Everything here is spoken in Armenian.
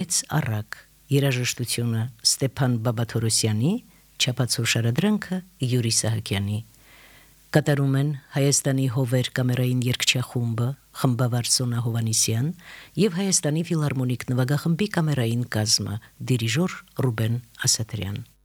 Մեծ առակ, երաժշտությունը Ստեփան Բաբաթորոսյանի, չափածո շարադրանքը Յուրի Սահակյանի։ Կատարում են Հայաստանի Հովեր կամերային երգչախումբը, խմբավար Սոնա Հովանիսյան եւ Հայաստանի ֆիլհարմոնիկ նվագախմբի կամերային կազմը, դիրիժոր Ռուբեն Ասատրյան։